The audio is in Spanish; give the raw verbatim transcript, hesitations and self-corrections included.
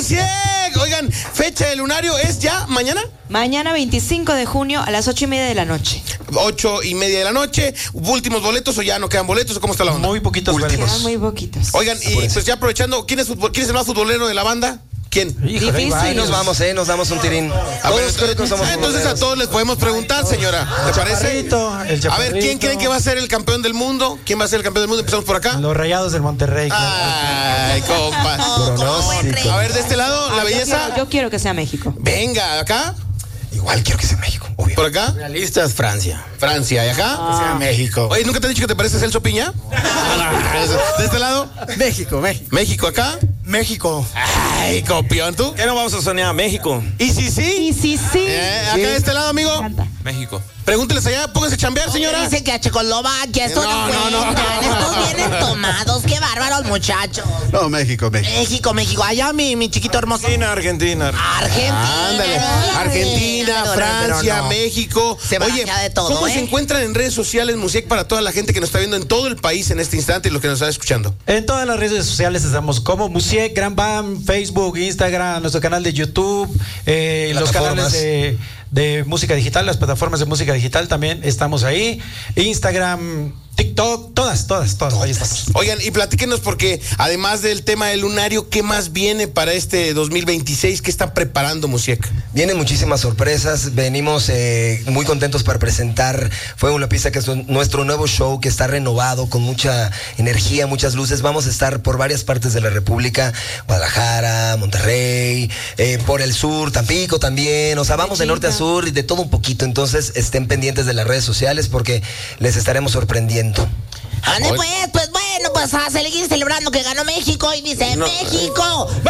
Musiek! Oigan, fecha del lunario es ya mañana. Mañana veinticinco de junio a las ocho y media de la noche. Ocho y media de la noche. ¿Últimos boletos o ya no quedan boletos o cómo está la onda? Muy poquitos Quedan boletos. muy poquitos. Oigan, y pues ya aprovechando, ¿quién es, futbol, ¿quién es el más futbolero de la banda? ¿Quién? Híjole, ahí va, Ahí nos vamos, eh, nos damos un tirín. A ver, Todos creo que somos ah, entonces a todos les podemos preguntar, señora. ¿Te parece? Chaparrito, el A ver, ¿quién Chaparrito. creen que va a ser el campeón del mundo? ¿Quién va a ser el campeón del mundo? Empezamos por acá. Los Rayados del Monterrey. Ay, compas. A ver, de este lado, la Ah, yo belleza. quiero- Yo quiero que sea México. Venga, acá. Igual quiero que sea México, obvio. Por acá. Realistas, Francia. Francia. ¿Y acá? Que sea México. Oye, ¿nunca te han dicho que te pareces Celso Piña? ¿De este lado? México, México. México, acá. México. Ay, copión, ¿tú? ¿Qué no vamos a soñar? México. ¿Y si sí? Y sí, sí. Eh, acá de este lado, amigo. encanta. México. Pregúnteles allá, pónganse a chambear, señora. Dicen que a Checoslovaquia, esto No, no, no, no. cuentan, estos vienen tomados, qué bárbaros muchachos. No, México, México. México, México, allá mi, mi chiquito hermoso. Argentina, Argentina. Argentina. Ándale, Argentina, Pero Francia, no. México. Se Oye, baraja de todo, ¿cómo ¿eh? se encuentran en redes sociales Musiek para toda la gente que nos está viendo en todo el país en este instante y los que nos están escuchando? En todas las redes sociales estamos como Musiek, Gran Bam, Facebook, Instagram, nuestro canal de YouTube, eh, los Plataformas. canales de, de música digital, las plataformas de música digital también estamos ahí. Instagram, TikTok, todas, todas, todas. Ahí estamos. Oigan, y platíquenos porque además del tema del lunario, ¿qué más viene para este dos mil veintiséis? ¿Qué están preparando, Musiek? Vienen muchísimas sorpresas, venimos eh, muy contentos para presentar Fuego en la Pista, que es nuestro nuevo show que está renovado, con mucha energía, muchas luces. Vamos a estar por varias partes de la República, Guadalajara, Monterrey, eh, por el sur, Tampico también, o sea, vamos de norte a sur y de todo un poquito. Entonces estén pendientes de las redes sociales porque les estaremos sorprendiendo. Ande pues, pues bueno, pues a seguir celebrando que ganó México y dice México.